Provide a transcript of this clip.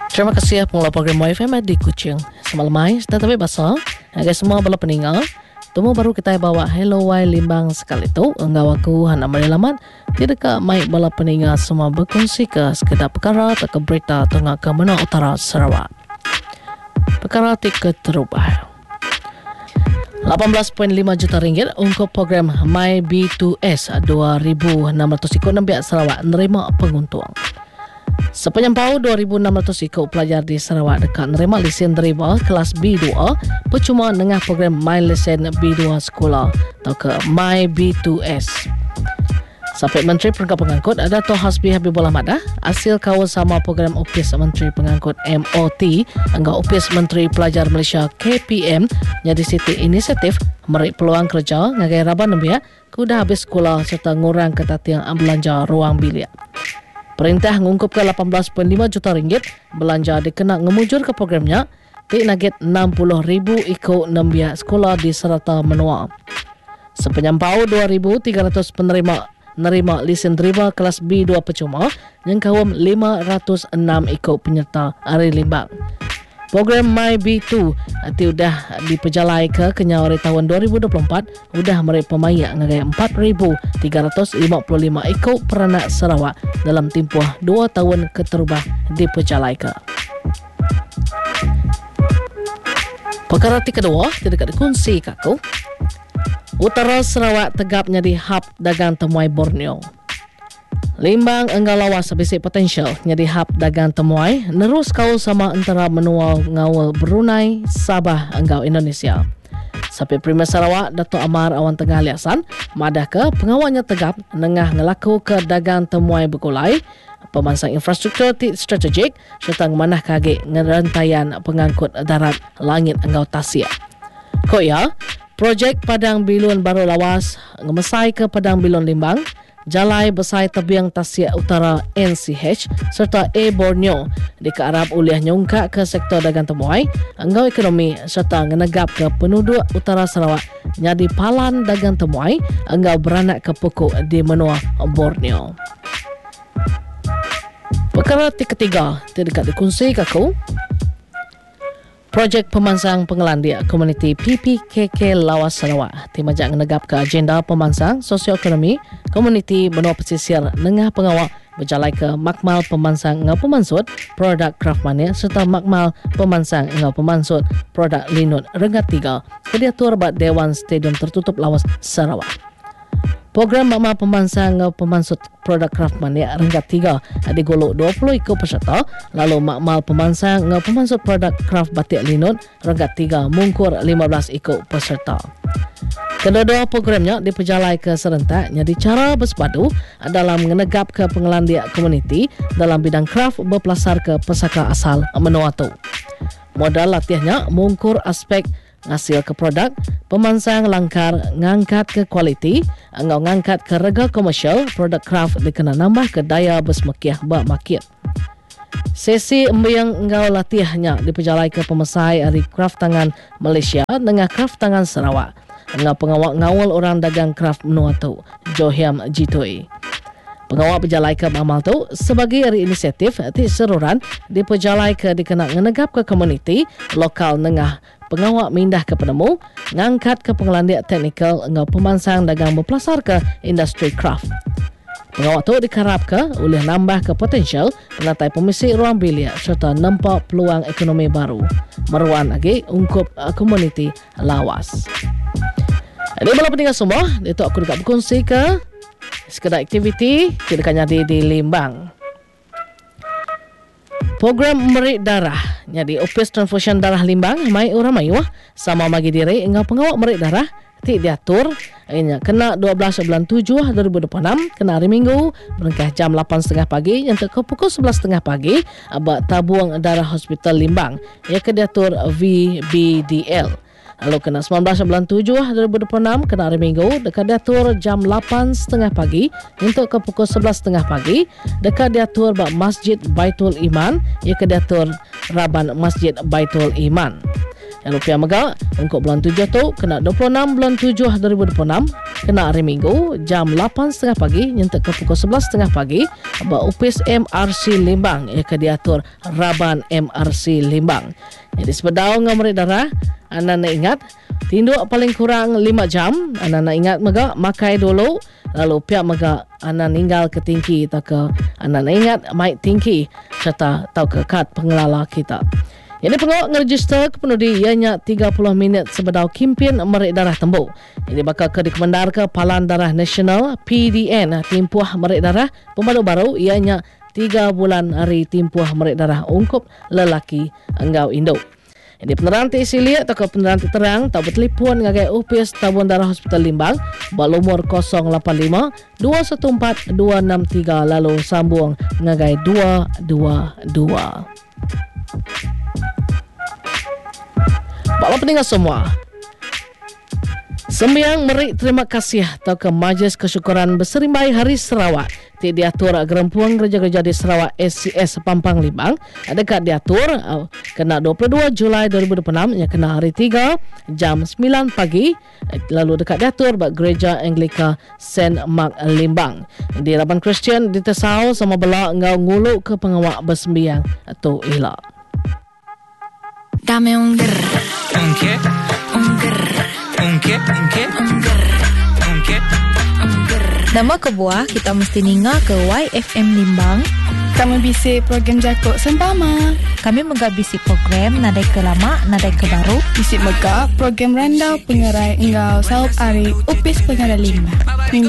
Terima kasih pengelola program YFM di Kuching. Semalam tetapi basah. Agak semua bala peningal. Temu baru kita bawa Hello Wai Limbang sekali tu. Enggak aku hana merilaman. Tidak ke mai bala peningal semua berkongsi ke sekedar perkara atau ke berita tengah ke Menua Utara Sarawak. Perkara tiket terubah. 18.5 juta ringgit untuk program My B2S 2,600 ikut Nembiak Sarawak menerima penguntung. Sepenyampau 2,600 ikut pelajar di Sarawak dekat menerima lesen derima kelas B2 percuma dengan program My Lesen B2 Sekolah atau ke My B2S. Sampai Menteri Perangkat Pengangkut Dato' Hasbi Habibullah Madah hasil kawal sama program Opis Menteri Pengangkut MOT angga Opis Menteri Pelajar Malaysia KPM jadi siti inisiatif merik peluang kerja ngagai raban nembiak kuda habis sekolah serta ngurang ketatiang belanja ruang bilik. Perintah mengungkapkan 18.5 juta ringgit belanja dikena ngemujur ke programnya di nugget 60,000 ikut nembiak sekolah di serata menua. Sepenyampau 2,300 penerima lesen terima kelas B2 percuma yang kawam 506 ikut penyerta Ari Limbang. Program My B2 sudah diperjalai ke kenyawari tahun 2024 sudah merik pemayak ngagai 4,355 ikut peranak Sarawak dalam tempoh 2 tahun keterubah diperjalai ke. Perkara kedua tidak dikongsi kaku. Utara Sarawak tegap jadi hub dagang temuai Borneo. Limbang enggak lawas basic potensial jadi hub dagang temuai nerus kau sama antara menua ngawal Brunei, Sabah enggau Indonesia. Sampai Premier Sarawak Dato' Amar Awan Tengah Liasan madah ke pengawalnya tegap nengah ngelaku ke dagang temuai berkulai pemansang infrastruktur strategik serta manah kage ngerantaian pengangkut darat langit enggau Tasik. Koya projek Padang Bilun baru lawas ngemesai ke Padang Bilun Limbang, jalai besai tebiang Tasik Utara NCH serta A Borneo di ke Arab uliah nyungka ke sektor dagang temuai, enggau ekonomi serta ngenegap ke penduduk Utara Sarawak nyadi palan dagang temuai, enggau beranak ke pokok di menua Borneo. Perkara ketiga tidak dikongsi kaku. Projek pemansang pengelandia komuniti PPKK Lawas Sarawak timajak menegap ke agenda pemansang sosioekonomi komuniti benua pesisir nengah pengawak berjalai ke makmal pemansang ngau pemansut produk craftmania serta makmal pemansang ngau pemansut produk linut Rengat 3 kediatur bat Dewan Stadium Tertutup Lawas Sarawak. Program makmal pemansang pemansut produk craftmania Rengat 3 digolok 20 ikut peserta, lalu makmal pemansang pemansut produk craft batik linut Rengat 3 mungkur 15 ikut peserta. Kedua-dua programnya diperjalai ke serentak jadi cara bersepadu dalam menegap ke pengelandia komuniti dalam bidang craft berpelasar ke pesaka asal menua tu. Modal latihannya mungkur aspek ngasil ke produk, pemansang langkar ngangkat ke kualiti, engau ngangkat ke rega komersial, produk craft dikena nambah ke daya bersmekiah bak market. Sesi yang engau latihnya diperjalai ke pemesai dari craft tangan Malaysia dengan craft tangan Sarawak. Engau pengawal ngawal orang dagang craft menua tu, Johiam Jitoi. Pengawal berjalai ke amal tu sebagai hari inisiatif seruran diperjalai ke dikena ngenegap ke komuniti lokal nengah pengawal mindah ke penemu ngangkat ke pengelandia teknikal engau pemansang dagang berpelasar ke industri craft. Pengawal tu dikarap ke oleh nambah ke potensial penatai pemisi ruang bilik serta nampak peluang ekonomi baru meruan lagi ungkup komuniti lawas. Ini malah pentingkan semua itu aku dekat berkongsi ke sekedar aktiviti tidak hanya di Limbang. Program merik darah jadi Opis Transfusion Darah Limbang mai orang mayuah sama magi diri engau pengawak merik darah ti diatur inya kena 12 bulan 7 2026 kena hari Minggu berengkah jam 8.30 pagi yang ke pukul 11.30 pagi abak tabung darah Hospital Limbang ia ke diatur VBDL. Lalu kena 19 bulan 7 2026 kena hari Minggu dekat diatur jam 8.30 pagi untuk ke pukul 11.30 pagi dekat diatur bak Masjid Baitul Iman ia ke diatur Raban Masjid Baitul Iman. Yang lupa mega untuk bulan 7 tu kena 26 bulan 7 2026 kena hari Minggu jam 8.30 pagi nyentak ke pukul 11.30 pagi ba Upis MRC Limbang ia diatur Raban MRC Limbang. Jadi sebedau ngamri darah anda ingat tinduk paling kurang 5 jam anda ingat mega makai dulu lalu pihak mega anda ninggal ke tingki atau ke anda ingat mai tingki serta tau ke kad pengelola kita. Jadi pengawak ngeregister kepenudi ianya 30 minit sebedau kimpin merik darah tembuk. Jadi bakal ke dikomandar ke Palan Darah Nasional PDN timpuah merik darah pembaru baru ianya 3 bulan hari timpuah merik darah ungkup lelaki enggau Indo. Jadi penerangan isilia atau penerangan terang tak bertelefon ngagai Upis Tabung Darah Hospital Limbang bernomor 085 214 263 lalu sambung ngagai 222. Baiklah pendengar semua, sembiang merik terima kasih atau ke Majlis Kesyukuran Berserimbai Hari Sarawak ti diatur gerempuang gereja-gereja di Sarawak SCS Pampang Limbang dekat diatur kena 22 Julai 2026 yang kena hari 3 jam 9 pagi lalu dekat diatur bak gereja Anglika St. Mark Limbang di Raban Kristian di Tesau sama bela ngau nguluk ke pengawak bersembiang atau elak. Dame un grr. Un qué? Un grr. Un qué? Un qué? Un grr. Un qué? Un grr. Nama kebuah kita mesti ninga ke YFM Limbang. Kami bisi program Jakok Sempama. Kami menggabisi program nadai ke lama, nadai ke baru. Bisi megak program randau pengerai engau saup ari Upis pengerai lima.